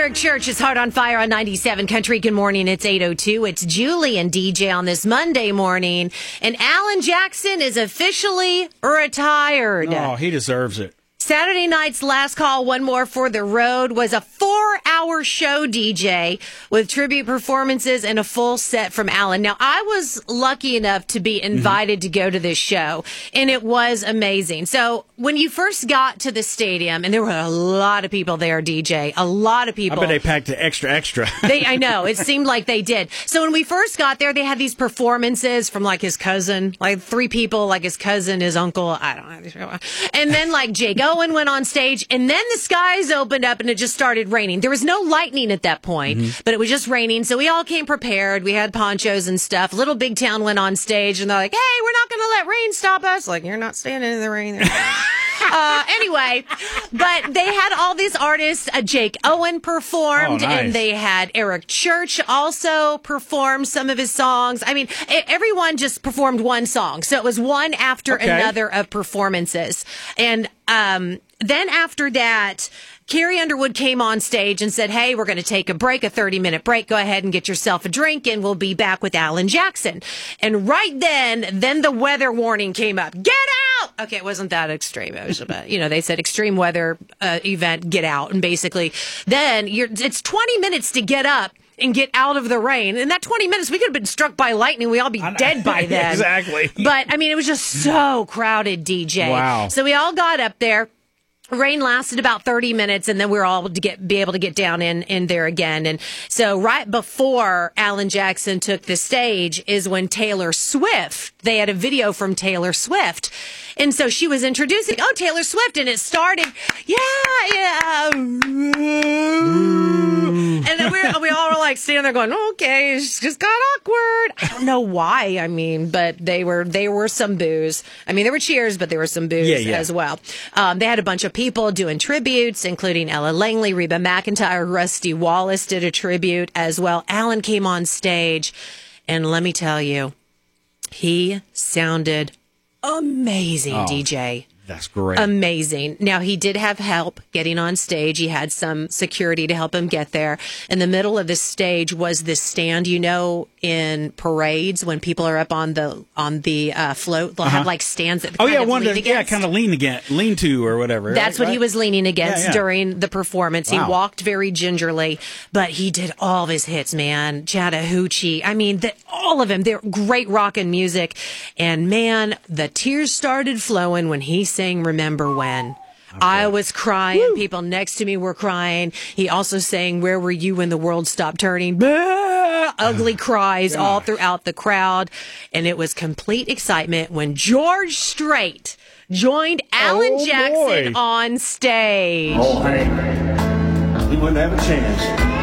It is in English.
Eric Church is Heart on Fire on 97 Country. Good morning. It's 8:02. It's Julie and DJ on this Monday morning. And Alan Jackson is officially retired. Oh, he deserves it. Saturday night's Last Call, One More for the Road was a 4-hour show, DJ, with tribute performances and a full set from Alan. Now, I was lucky enough to be invited to go to this show, and it was amazing. So when you first got to the stadium, and there were a lot of people there, DJ, a lot of people. I bet they packed it extra. I know. It seemed like they did. So when we first got there, they had these performances from like his cousin, like 3 people, like his cousin, his uncle, I don't know. And then like Jake Owen went on stage, and then the skies opened up and it just started raining. There was no lightning at that point, but it was just raining. So we all came prepared. We had ponchos and stuff. Little Big Town went on stage, and they're like, hey, we're not going to let rain stop us. Like, you're not standing in the rain. Anyway, but they had all these artists. Jake Owen performed, Oh, nice. and they had Eric Church also perform some of his songs. I mean, everyone just performed one song. So it was one after another of performances. And then after that, Carrie Underwood came on stage and said, hey, we're going to take a break, a 30-minute break. Go ahead and get yourself a drink, and we'll be back with Alan Jackson. And right then the weather warning came up. Get out! Okay, it wasn't that extreme. It was about, they said extreme weather event, get out. And basically, then it's 20 minutes to get up and get out of the rain. In that 20 minutes, we could have been struck by lightning. We'd all be dead by then. Exactly. But, I mean, it was just so crowded, DJ. Wow. So we all got up there. Rain lasted about 30 minutes, and then we were all be able to get down in there again. And so right before Alan Jackson took the stage is when Taylor Swift, they had a video from Taylor Swift. And so she was introducing, Taylor Swift, and it started, yeah. And then we all were like standing there going, okay, it's just got awkward. I don't know why, but they were some boos. There were cheers, but there were some boos as well. They had a bunch of people doing tributes, including Ella Langley, Reba McEntire, Rusty Wallace did a tribute as well. Alan came on stage, and let me tell you, he sounded amazing, DJ. That's great. Amazing. Now, he did have help getting on stage. He had some security to help him get there. In the middle of the stage was this stand, in parades when people are up on the float, they'll have like stands that lean against. Kind of lean to or whatever. That's what he was leaning against during the performance. Wow. He walked very gingerly, but he did all of his hits, man. Chattahoochee. All of them. They're great rockin' music. And man, the tears started flowing when he sang Remember When. Okay. I was crying. Woo. People next to me were crying. He also sang Where Were You When the World Stopped Turning? Ugly cries all throughout the crowd. And it was complete excitement when George Strait joined Alan Jackson on stage. Oh, hey, he wouldn't have a chance.